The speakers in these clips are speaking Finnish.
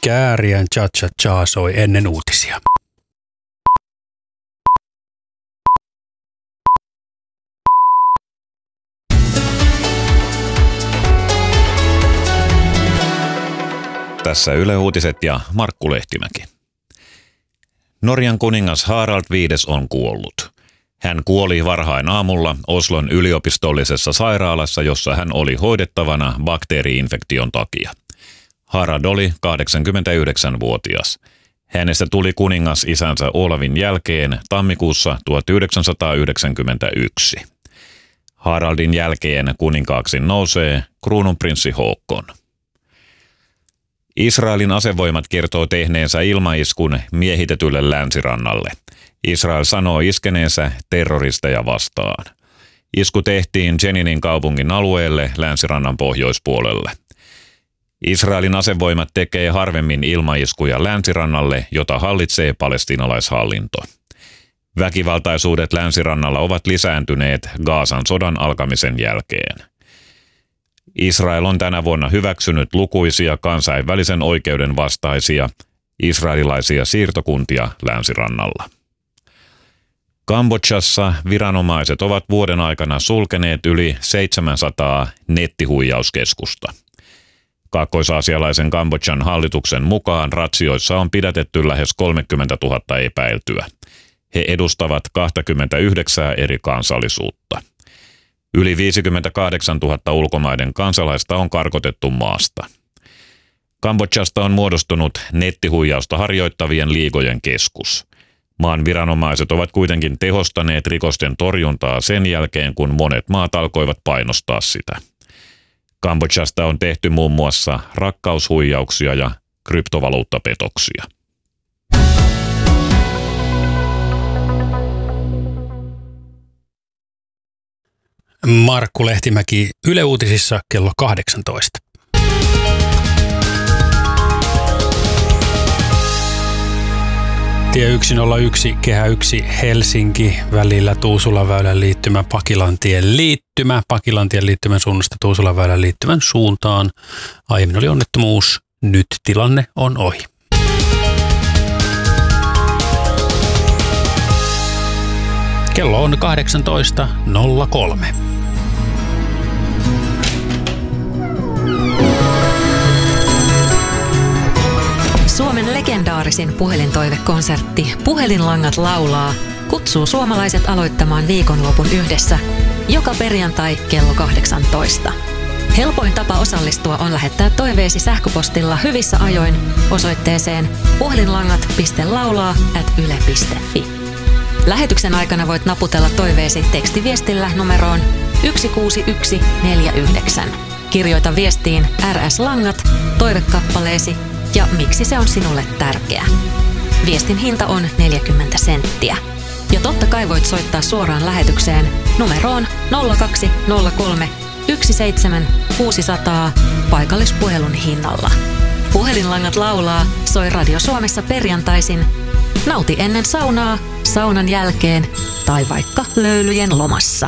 Kääriän cha-cha-cha soi ennen uutisia. Tässä Yle Uutiset ja Markku Lehtimäki. Norjan kuningas Harald V on kuollut. Hän kuoli varhain aamulla Oslon yliopistollisessa sairaalassa, jossa hän oli hoidettavana bakteeri-infektion takia. Harald oli 89-vuotias. Hänestä tuli kuningas isänsä Olavin jälkeen tammikuussa 1991. Haraldin jälkeen kuninkaaksi nousee kruununprinssi Håkon. Israelin asevoimat kertoo tehneensä ilmaiskun miehitetylle länsirannalle. Israel sanoo iskeneensä terroristeja vastaan. Isku tehtiin Jeninin kaupungin alueelle länsirannan pohjoispuolelle. Israelin asevoimat tekee harvemmin ilmaiskuja länsirannalle, jota hallitsee palestiinalaishallinto. Väkivaltaisuudet länsirannalla ovat lisääntyneet Gazan sodan alkamisen jälkeen. Israel on tänä vuonna hyväksynyt lukuisia kansainvälisen oikeuden vastaisia israelilaisia siirtokuntia länsirannalla. Kambodžassa viranomaiset ovat vuoden aikana sulkeneet yli 700 nettihuijauskeskusta. Kaakkois-aasialaisen Kambodžan hallituksen mukaan ratsioissa on pidätetty lähes 30 000 epäiltyä. He edustavat 29 eri kansallisuutta. Yli 58 000 ulkomaiden kansalaista on karkotettu maasta. Kambodžasta on muodostunut nettihuijausta harjoittavien liigojen keskus. Maan viranomaiset ovat kuitenkin tehostaneet rikosten torjuntaa sen jälkeen, kun monet maat alkoivat painostaa sitä. Kambodžasta on tehty muun muassa rakkaushuijauksia ja kryptovaluuttapetoksia. Markku Lehtimäki Yle Uutisissa kello 18. Tie 101, Kehä 1, Helsinki, välillä Tuusulanväylän liittymä, Pakilantien liittymän suunnasta Tuusulanväylän liittymän suuntaan. Aiemmin oli onnettomuus, nyt tilanne on ohi. Kello on 18.03. Suomen legendaarisin puhelintoivekonsertti Puhelinlangat laulaa kutsuu suomalaiset aloittamaan viikonlopun yhdessä joka perjantai kello 18. Helpoin tapa osallistua on lähettää toiveesi sähköpostilla hyvissä ajoin osoitteeseen puhelinlangat.laulaa@yle.fi. Lähetyksen aikana voit naputella toiveesi tekstiviestillä numeroon 16149. Kirjoita viestiin RS Langat, toivekappaleesi ja miksi se on sinulle tärkeä. Viestin hinta on 40 senttiä. Ja totta kai voit soittaa suoraan lähetykseen numeroon 0203 17600 paikallispuhelun hinnalla. Puhelinlangat laulaa soi Radio Suomessa perjantaisin. Nauti ennen saunaa, saunan jälkeen tai vaikka löylyjen lomassa.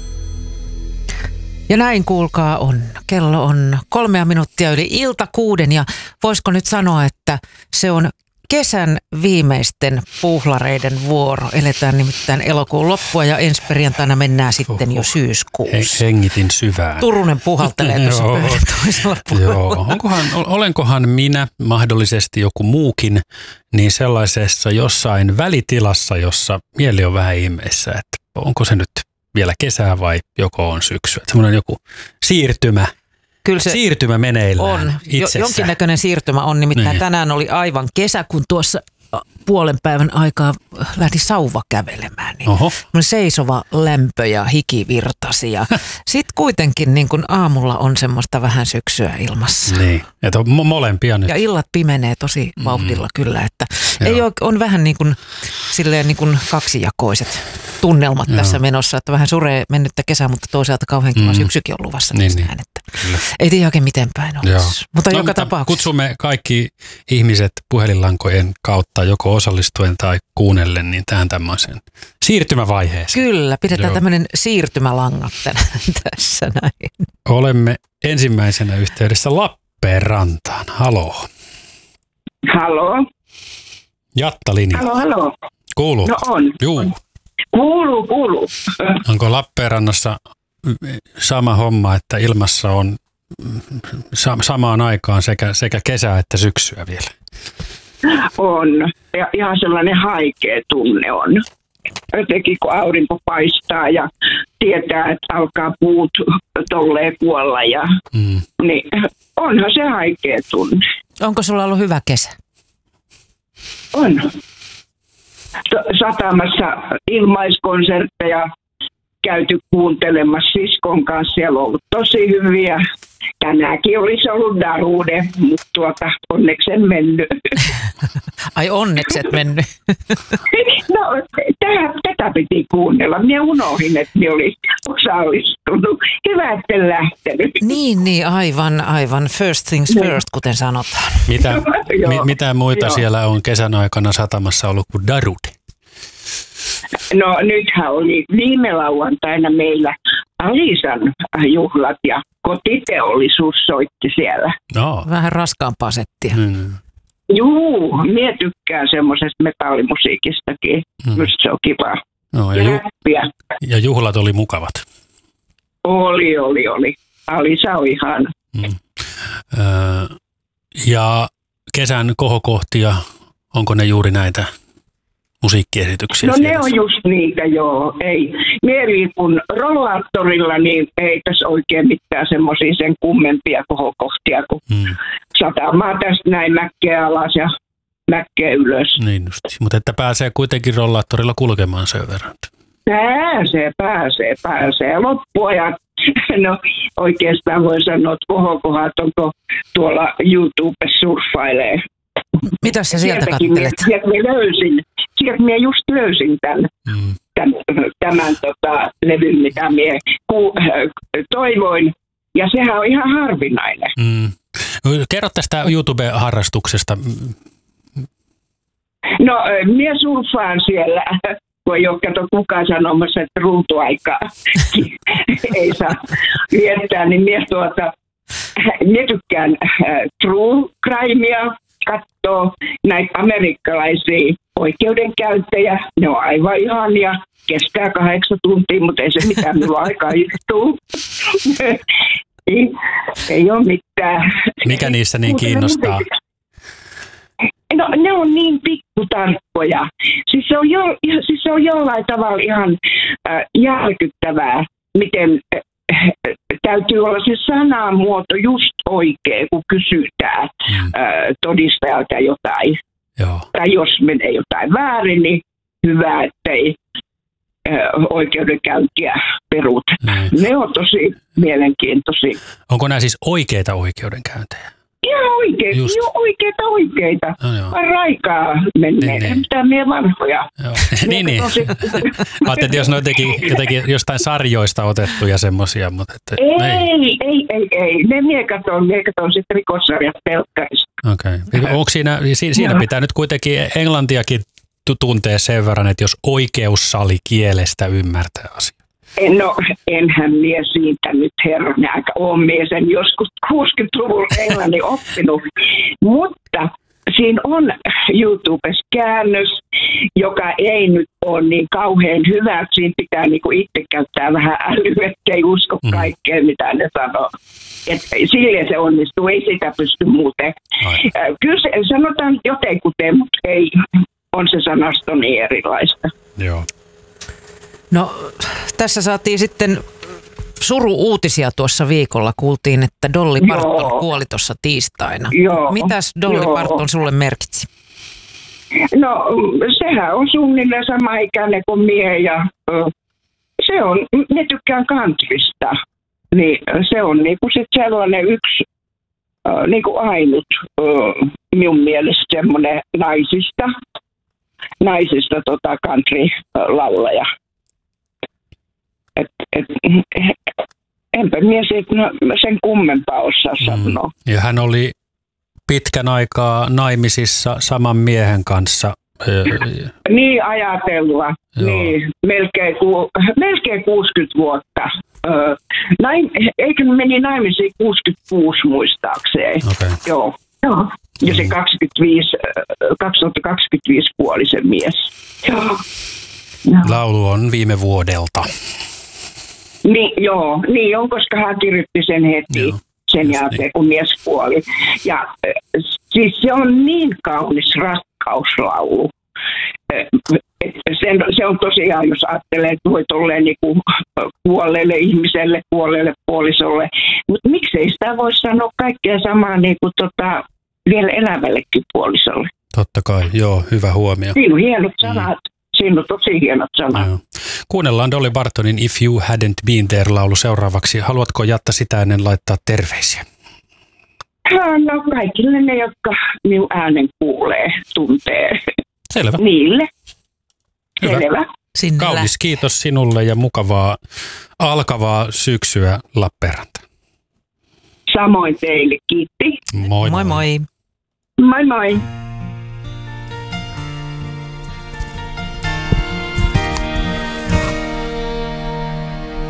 Ja näin kuulkaa on. Kello on 3 minuuttia yli ilta 6 ja voisiko nyt sanoa, että se on kesän viimeisten puuhlareiden vuoro. Eletään nimittäin elokuun loppua ja ensi perjantaina mennään sitten jo syyskuussa. Hengitin syvään. Turunen puhaltelee tuossa pöydän toisella puolella. Joo. Olenkohan minä, mahdollisesti joku muukin, niin sellaisessa jossain välitilassa, jossa mieli on vähän ihmeessä, että onko se nyt vielä kesää vai joko on syksyä. Semmoinen joku siirtymä. Kyllä se siirtymä meneillään on. Jonkinnäköinen siirtymä on, nimittäin niin. Tänään oli aivan kesä, kun tuossa puolen päivän aikaa lähti sauva kävelemään. Niin seisova lämpö ja hiki virtasi ja sitten kuitenkin niin kun aamulla on semmoista vähän syksyä ilmassa. Niin, että molempia nyt. Ja illat pimenee tosi vauhdilla kyllä, että ei on vähän niin kuin silleen niin kuin kaksijakoiset tunnelmat tässä menossa, että vähän suree mennyttä kesää, mutta toisaalta kauhean kiva syksykin on luvassa. Niin. Että ei tiedä oikein miten päin olisi. Mutta joka tapauksessa. Kutsumme kaikki ihmiset puhelinlankojen kautta joko osallistuen tai kuunnellen niin tähän tämmöiseen siirtymävaiheeseen. Kyllä, pidetään tämmöinen siirtymälangat tässä näin. Olemme ensimmäisenä yhteydessä Lappeenrantaan. Haloo. Halo? Jatta-linja. Halo. Kuuluu? No on. Juu. Kuuluu. Onko Lappeenrannassa sama homma, että ilmassa on samaan aikaan sekä kesää että syksyä vielä? On. Ja ihan sellainen haikea tunne on. Jotenkin kun aurinko paistaa ja tietää, että alkaa puut tolleen kuolla. Niin onhan se haikea tunne. Onko sulla ollut hyvä kesä? On. Satamassa ilmaiskonsertteja käyty kuuntelemassa siskon kanssa. Siellä on ollut tosi hyviä. Tänäänkin olisi ollut Darude, mutta onneksi en mennyt. Ai onneksi et mennyt. No, tätä piti kuunnella. Minä unohdin, että minä olin osallistunut. Hyvä, että en lähtenyt. Niin, aivan. First things first, kuten sanotaan. Mitä muita siellä on kesän aikana satamassa ollut kuin Darude? No nythän oli viime lauantaina meillä Alisan juhlat ja kotiteollisuus soitti siellä. No. Vähän raskaampaa settiä. Juu, minä tykkään semmoisesta metallimusiikistakin. Minusta se on kiva. No, ja juhlat oli mukavat. Oli. Alisa on ihana. Ja kesän kohokohtia, onko ne juuri näitä musiikkiesityksiä? No ne on just niitä, joo. Ei. Mieli kun rollaattorilla, niin ei tässä oikein mitään semmoisia sen kummempia kohokohtia, kun satamaa tästä näin mäkkeä alas ja mäkkeä ylös. Niin just. Mutta että pääsee kuitenkin rollaattorilla kulkemaan sen verran. Pääsee. Loppuajat, no oikeastaan voi sanoa, että kohokohat onko tuolla YouTubessa surffailee. Mitä sä sieltä katselet? Sieltä minä just löysin tämän levyn, mitä minä toivoin. Ja sehän on ihan harvinainen. Kerro tästä YouTube-harrastuksesta. No, minä surffaan siellä. Kun ei ole kato kukaan sanomassa, että ruutuaikaa ei saa viettää, niin minä tykkään true crimea, katsoo näitä amerikkalaisia oikeudenkäyntejä. Ne on aivan ihania, kestää 8 tuntia, mutta ei se mitään minulla aikaa istuu. Ei ole mitään. Mikä niissä niin kiinnostaa? No ne on niin pikkutarkkoja. Siis se on jollain tavalla ihan järkyttävää, miten täytyy olla se sanamuoto just oikein, kun kysytään todistajalta jotain. Joo. Tai jos menee jotain väärin, niin hyvä, ettei oikeudenkäyntiä peruta. Ne on tosi mielenkiintoisia. Onko nämä siis oikeita oikeudenkäyntejä? Ihan oikeita. Raikaa menee. Niin. Mitä mie vanhoja. Niin. Ajattelin, jos ne jotenkin jostain sarjoista otettuja semmoisia, mutta että ei. Ne mie katon sitten rikossarjat pelkkäistä. Okei. Onko siinä pitää nyt kuitenkin englantiakin tuntee sen verran, että jos oikeussali kielestä ymmärtää asiaa? No, enhän mie siitä nyt herran aika ole mie sen joskus 60-luvulla englannin oppinut, mutta siinä on YouTubessa käännös, joka ei nyt ole niin kauhean hyvä, että siinä pitää niinku itse käyttää vähän älyä, ettei usko kaikkea, mitä ne sanoo. Silleen se onnistuu, ei sitä pysty muuten. Kyllä se, sanotaan jotenkuten, mutta ei, on se sanasto niin erilaista. Joo. No, tässä saatiin sitten suru-uutisia tuossa viikolla. Kuultiin, että Dolly Parton kuoli tuossa tiistaina. Mitäs Dolly Parton sulle merkitsi? No, sehän on suunnilleen sama ikäinen kuin mie ja se on, ne tykkään countrysta. Niin se on niinku sit sellainen yksi niinku ainut minun mielestä semmoinen naisista country-laulaja. Enpä mie siitä sen kummempaa osaa sanoa. Ja hän oli pitkän aikaa naimisissa saman miehen kanssa. Niin ajatella. Niin, melkein 60 vuotta. Eikö meni naimisiin 66 muistaakseen? Okay. Joo. Ja se 2025 kuoli se mies. Joo. Laulu on viime vuodelta. Niin on, koska hän kirjoitti sen heti sen jälkeen, niin, kun mies kuoli. Ja siis se on niin kaunis rakkauslaulu. Se on tosiaan, jos ajattelee, että voi tolleen niin kuolleelle ihmiselle, kuolleelle puolisolle. Mutta miksei sitä voi sanoa kaikkea samaa niin kuin vielä elävällekin puolisolle. Totta kai, joo, hyvä huomio. Siinä on hienot sanat. Siinä on tosi hienot sanat. Joo. Kuunnellaan Dolly Partonin If You Hadn't Been There-laulu seuraavaksi. Haluatko Jatta sitä ennen laittaa terveisiä? No kaikille ne, jotka minun äänen kuulee, tuntee. Selvä. Niille. Hyvä. Selvä. Kaunis kiitos sinulle ja mukavaa alkavaa syksyä Lappeenranta. Samoin teille, kiitti. Moi moi. Moi moi. Moi moi.